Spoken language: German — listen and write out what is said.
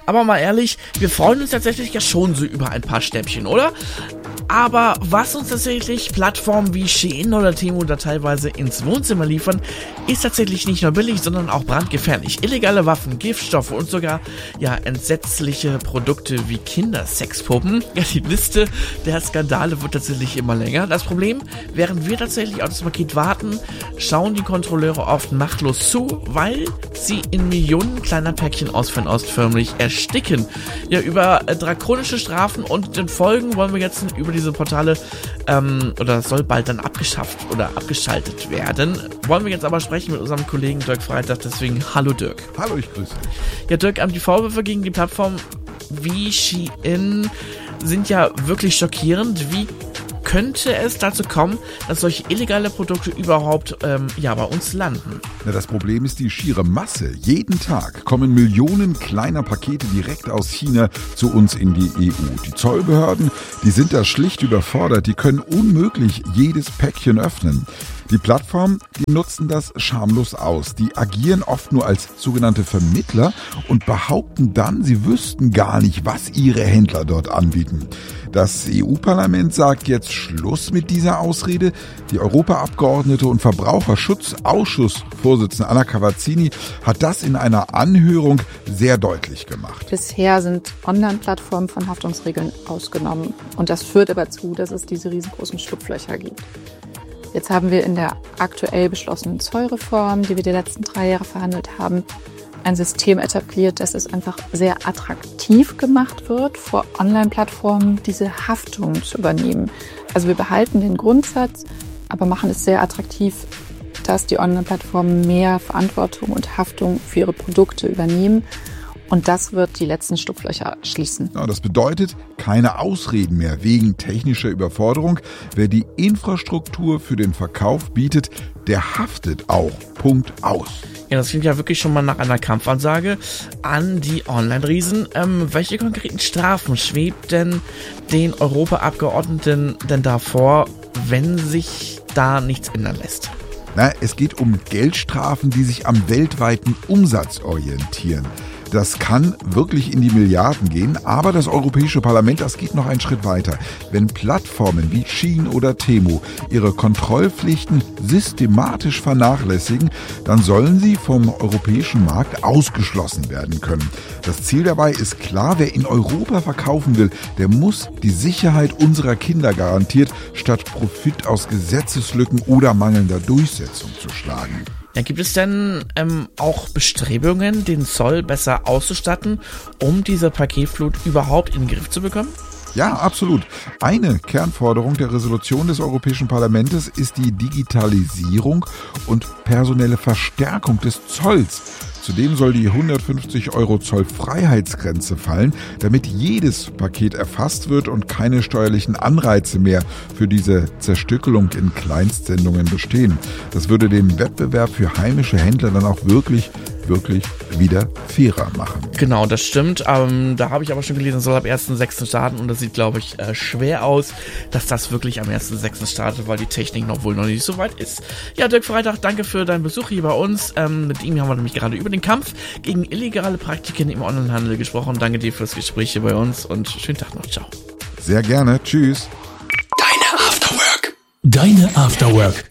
Aber mal ehrlich, wir freuen uns tatsächlich ja schon so über ein paar Schnäppchen, oder? Aber was uns tatsächlich Plattformen wie Shein oder Temu da teilweise ins Wohnzimmer liefern, ist tatsächlich nicht nur billig, sondern auch brandgefährlich. Illegale Waffen, Giftstoffe und sogar entsetzliche Produkte wie Kindersexpuppen. Ja, die Liste der Skandale wird tatsächlich immer länger. Das Problem, während wir tatsächlich auf das Paket warten, schauen die Kontrolleure oft machtlos zu, weil sie in Millionen kleiner Päckchen aus Fernost förmlich ersticken. Ja, über drakonische Strafen und den Folgen wollen wir jetzt über diese Portale oder soll bald dann abgeschafft oder abgeschaltet werden. Wollen wir jetzt aber sprechen mit unserem Kollegen Dirk Freitag, deswegen hallo Dirk. Hallo, ich grüße dich. Ja Dirk, die Vorwürfe gegen die Plattform wie Shein sind ja wirklich schockierend. Wie könnte es dazu kommen, dass solche illegale Produkte überhaupt bei uns landen? Na, das Problem ist die schiere Masse. Jeden Tag kommen Millionen kleiner Pakete direkt aus China zu uns in die EU. Die Zollbehörden, die sind da schlicht überfordert. Die können unmöglich jedes Päckchen öffnen. Die Plattformen, die nutzen das schamlos aus. Die agieren oft nur als sogenannte Vermittler und behaupten dann, sie wüssten gar nicht, was ihre Händler dort anbieten. Das EU-Parlament sagt jetzt Schluss mit dieser Ausrede. Die Europaabgeordnete und Verbraucherschutzausschussvorsitzende Anna Cavazzini hat das in einer Anhörung sehr deutlich gemacht. Bisher sind Online-Plattformen von Haftungsregeln ausgenommen. Und das führt aber zu, dass es diese riesengroßen Schlupflöcher gibt. Jetzt haben wir in der aktuell beschlossenen Zollreform, die wir die letzten 3 Jahre verhandelt haben, ein System etabliert, dass es einfach sehr attraktiv gemacht wird, vor Online-Plattformen diese Haftung zu übernehmen. Also wir behalten den Grundsatz, aber machen es sehr attraktiv, dass die Online-Plattformen mehr Verantwortung und Haftung für ihre Produkte übernehmen. Und das wird die letzten Schlupflöcher schließen. Ja, das bedeutet keine Ausreden mehr wegen technischer Überforderung. Wer die Infrastruktur für den Verkauf bietet, der haftet auch. Punkt aus. Ja, das klingt ja wirklich schon mal nach einer Kampfansage an die Online-Riesen. Welche konkreten Strafen schwebt denn den Europaabgeordneten denn davor, wenn sich da nichts ändern lässt? Na, es geht um Geldstrafen, die sich am weltweiten Umsatz orientieren. Das kann wirklich in die Milliarden gehen, aber das Europäische Parlament, das geht noch einen Schritt weiter. Wenn Plattformen wie Shein oder Temu ihre Kontrollpflichten systematisch vernachlässigen, dann sollen sie vom europäischen Markt ausgeschlossen werden können. Das Ziel dabei ist klar, wer in Europa verkaufen will, der muss die Sicherheit unserer Kinder garantiert, statt Profit aus Gesetzeslücken oder mangelnder Durchsetzung zu schlagen. Ja, gibt es denn auch Bestrebungen, den Zoll besser auszustatten, um diese Paketflut überhaupt in den Griff zu bekommen? Ja, absolut. Eine Kernforderung der Resolution des Europäischen Parlaments ist die Digitalisierung und personelle Verstärkung des Zolls. Zudem soll die 150 € Zollfreiheitsgrenze fallen, damit jedes Paket erfasst wird und keine steuerlichen Anreize mehr für diese Zerstückelung in Kleinstsendungen bestehen. Das würde den Wettbewerb für heimische Händler dann auch wirklich wieder fairer machen. Genau, das stimmt. Da habe ich aber schon gelesen, es soll ab 1.6. starten und das sieht, glaube ich, schwer aus, dass das wirklich am 1.6. startet, weil die Technik noch nicht so weit ist. Ja, Dirk Freitag, danke für deinen Besuch hier bei uns. Mit ihm haben wir nämlich gerade über den Kampf gegen illegale Praktiken im Onlinehandel gesprochen. Danke dir fürs Gespräch hier bei uns und schönen Tag noch. Ciao. Sehr gerne. Tschüss. Deine Afterwork.